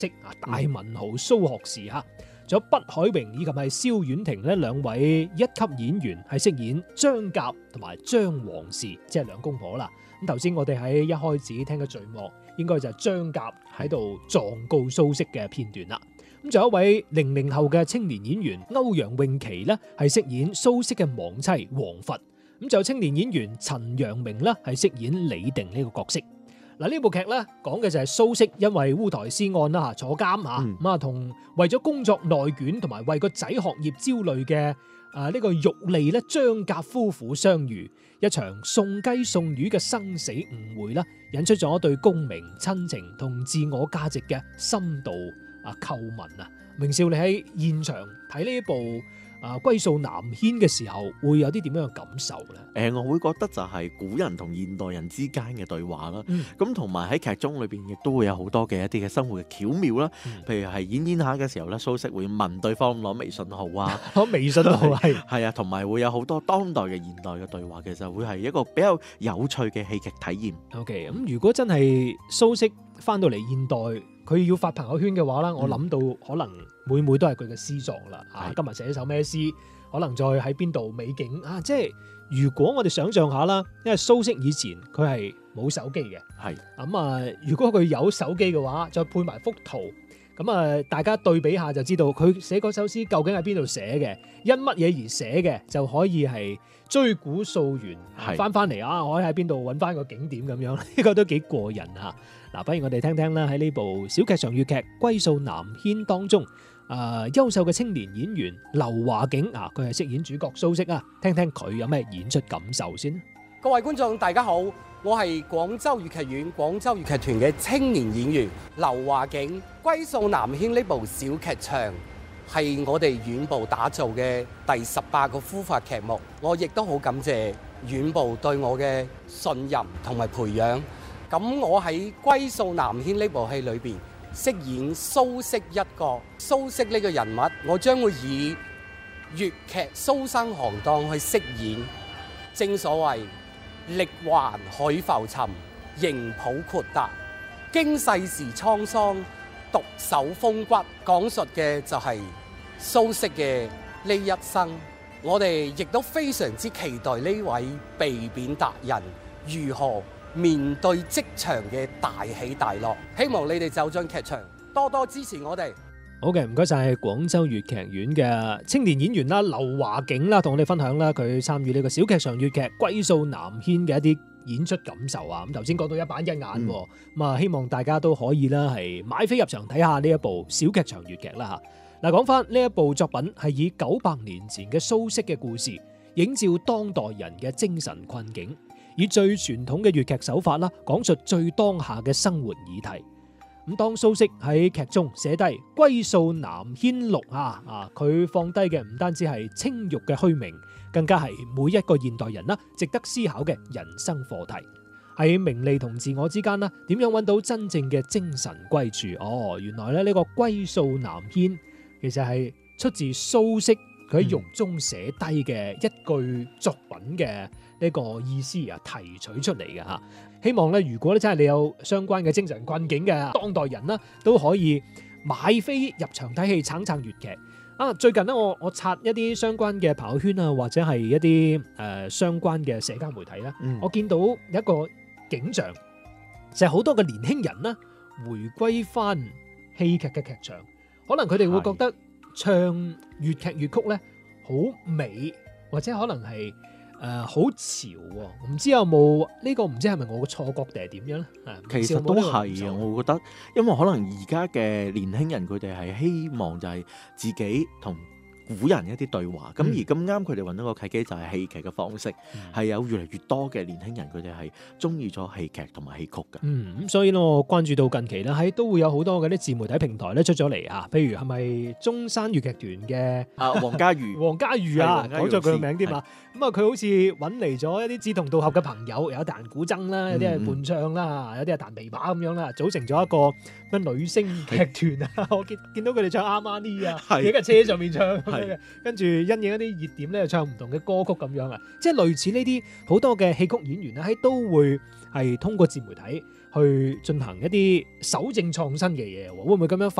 大文豪蘇學士嚇，仲有畢海榮以及係蕭婉婷呢兩位一級演員係飾演張甲同埋張王氏，即係兩公婆啦。咁頭先我哋喺一開始聽嘅序幕，應該就係張甲喺度狀告蘇軾嘅片段啦。咁仲有一位00後嘅青年演員歐陽詠琪呢，係飾演蘇軾嘅亡妻王弗。咁就有青年演員陳陽明呢，係飾演李定呢個角色。嗱，呢部劇咧講嘅就係蘇軾因為烏台詩案啦坐監嚇，咁啊同為咗工作內卷同埋為個仔學業焦慮嘅呢個玉吏咧張甲夫婦相遇，一場送雞送魚嘅生死誤會啦，引出咗對功名親情同自我價值嘅深度叩問啊！明少，你喺現場睇呢一部歸數南軒嘅時候，會有啲點樣嘅感受咧？ 我會覺得就係古人同現代人之間嘅對話啦。咁同埋喺劇中裏邊亦都會有好多嘅一啲嘅生活嘅巧妙啦。譬如係演下嘅時候咧，蘇軾會問對方攞微信號啊， 攞微信號係啊，同埋會有好多當代嘅現代嘅對話，其實會係一個比較有趣嘅戲劇體驗。 OK，咁如果真係蘇軾翻到嚟現代，佢要發朋友圈嘅話啦，我諗到可能每都係佢嘅詩作啦。今日寫一首咩詩，可能再喺邊度美景啊！即係如果我哋想象下啦，因為蘇軾以前佢係冇手機嘅，咁如果佢有手機嘅話，再配埋幅圖，咁大家對比下就知道佢寫嗰首詩究竟喺邊度寫嘅，因乜嘢而寫嘅，就可以係追古溯源，翻嚟啊！我可以喺邊度揾翻個景點咁樣，呢個都幾過癮啊！嗱，不如我哋聽聽啦，喺呢部小劇場粵劇《歸數南軒》當中，優秀嘅青年演員劉華景佢係飾演主角蘇軾啊，聽聽佢有咩演出感受先。 各位觀眾大家好，我係廣州粵劇院廣州粵劇團嘅青年演員劉華景。《歸數南軒》呢部小劇場係我哋院部打造嘅第18個孵化劇目，我亦都好感謝院部對我嘅信任同埋培養。咁我喺《歸數南軒》呢部戲裏邊飾演蘇軾一角，蘇軾呢個人物，我將會以粵劇蘇生行當去飾演。正所謂力環海浮沉，迎抱豁達，經世事滄桑，獨守風骨。講述嘅就係蘇軾嘅呢一生。我哋亦都非常之期待呢位被貶達人如何面對職場嘅大起大落。希望你哋走進劇場，多多支持我哋。 好嘅，唔該晒廣州粵劇院嘅青年演員啦，劉華景啦，同我哋分享啦佢參與呢個小劇場粵劇《歸數南軒》嘅一啲演出感受啊！咁頭先講到一板一眼，咁希望大家都可以啦係買飛入場睇下呢一部小劇場粵劇啦嚇。嗱，講翻呢一部作品係以900年前嘅蘇軾嘅故事，映照當代人嘅精神困境，以最傳統嘅粵劇手法啦，講述最當下嘅生活議題。咁當蘇軾喺劇中寫低《歸數南軒錄》佢放低嘅唔單止係清玉嘅虛名，更加係每一個現代人啦，值得思考嘅人生課題。喺名利同自我之間啦，點樣揾到真正嘅精神歸處？原來咧呢個《歸數南軒》其實係出自蘇軾佢喺獄中寫低嘅一句作品嘅呢個意思提取出嚟嘅嚇。希望咧，如果咧真係你有相關嘅精神困境嘅當代人啦，都可以買飛入場睇戲，撐粵劇。最近咧我刷一啲相關嘅朋友圈啊，或者係一啲相關嘅社交媒體啦，我見到有一個景象，就係好多嘅年輕人啦，回歸翻戲劇嘅劇場，可能佢哋會覺得唱粵劇粵曲咧好美，或者可能係好潮喎，唔知有冇呢個？唔知係咪我嘅錯覺定係點樣咧？ 其實都係啊，我覺得，因為可能而家嘅年輕人佢哋係希望就係自己同古人一啲對話，咁而咁啱佢哋揾到個契機就係戲劇嘅方式，係有越嚟越多嘅年輕人佢哋係中意咗戲劇同埋戲曲嘅。 咁所以咧，我關注到近期咧，喺都會有好多嘅啲自媒體平台咧出咗嚟啊，譬如係咪中山粵劇團嘅黃家瑜， 黃家瑜講咗佢個名添嘛。咁佢好似揾嚟咗一啲志同道合嘅朋友，有彈古箏啦，有啲係伴唱啦，有啲係彈琵琶咁樣啦，組成咗一個咩女聲劇團啊！我見到佢哋唱阿瑪尼啊，喺架車上面唱，跟住因應一啲熱點咧，唱唔同嘅歌曲咁樣啊！即係類似呢啲好多嘅戲曲演員咧，喺都會係通過自媒體去進行一啲搜證創新嘅嘢喎，會唔會咁樣